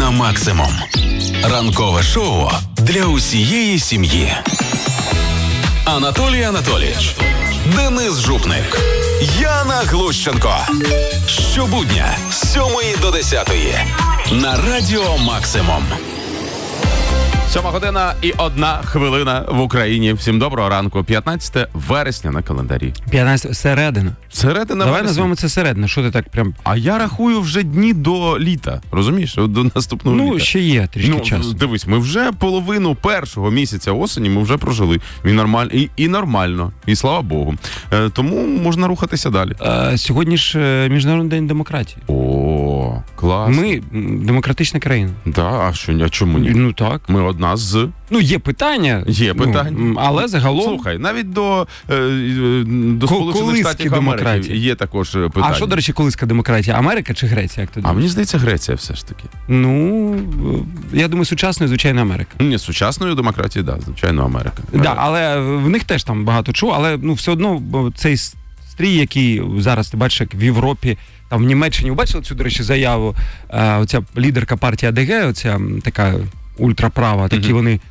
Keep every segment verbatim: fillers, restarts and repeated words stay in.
на максимум. Ранкове шоу для усієї сім'ї. Анатолій Анатолійович, Денис Жупник, Яна Глущенко. Щобудня з сьомої до десятої на Радіо Максимум. Сьома година і одна хвилина в Україні. Всім доброго ранку. п'ятнадцяте вересня на календарі. п'ятнадцяте середина. Середина Давай вересня. назвемо це середина. Що ти так прям... А я рахую вже дні до літа. Розумієш? До наступного ну, літа. Ну, ще є трішки ну, часу. Дивись, ми вже половину першого місяця осені ми вже прожили. І нормально, і, і нормально. І слава Богу. Е, тому можна рухатися далі. А, сьогодні ж Міжнародний день демократії. О, клас. Ми демократична країна. Да, а що, а чому ні? Ну так. Ми одна з... Ну, є питання. Є питання. Ну, але загалом... Слухай, навіть до, до Сполучених Штатів Америки є також питання. А що, до речі, колиська демократія? Америка чи Греція, як ти думаєш? А мені здається, Греція все ж таки. Ну, я думаю, сучасною, звичайно, Америка. Ні, сучасною демократією, так, да, звичайно, Америка. Да, але в них теж там багато чого, але ну, все одно цей стрій, який зараз, ти бачиш, як в Європі, там в Німеччині, ви бачили цю, до речі, заяву, оця лідерка партії АДГ, оця така ультраправа, такі mm-hmm. вони,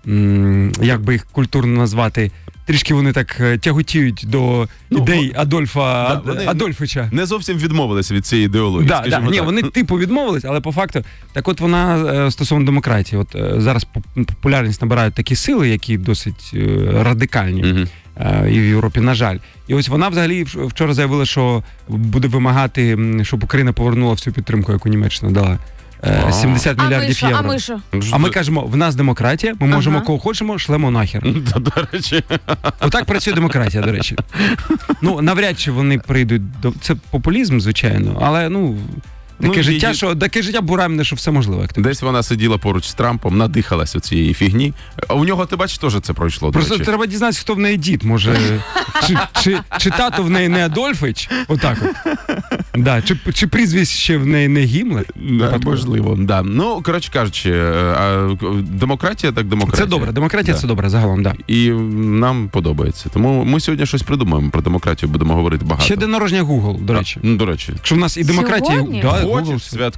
м, як би їх культурно назвати, трішки вони так тяготіють до ну, ідей Адольфа да, Адольфича. Не зовсім відмовилися від цієї ідеології. Да, да. Ні, вони типу відмовились, але по факту, так от вона стосовно демократії, от зараз популярність набирають такі сили, які досить радикальні. Mm-hmm. І в Європі, на жаль. І ось вона взагалі вчора заявила, що буде вимагати, щоб Україна повернула всю підтримку, яку Німеччина дала. сімдесят мільярдів а євро. А ми що? А ми кажемо, в нас демократія, ми можемо ага. кого хочемо, шлемо нахер. Та, до речі. Отак працює демократія, до речі. Ну, навряд чи вони прийдуть до... Це популізм, звичайно, але, ну... Таке ну, життя, її... що таке життя бурамне, що все можливо. Як Десь вона сиділа поруч з Трампом, надихалася цієї фігні. А у нього, ти бачиш, теж це пройшло. Просто треба дізнатися, хто в неї дід. Може, чи, чи, чи тато в неї не Адольфич, отак от. Да, чи, чи прізвище в неї не Гімлер? Да, можливо, да. Ну, коротше кажучи, демократія так демократія. Це добре, демократія да. це добре, загалом, да. І нам подобається. Тому ми сьогодні щось придумаємо про демократію, будемо говорити багато. Ще день народження Google, до речі. А, ну, до речі. Якщо в нас і демократія... Сьогодні? Да, хочеш, свят,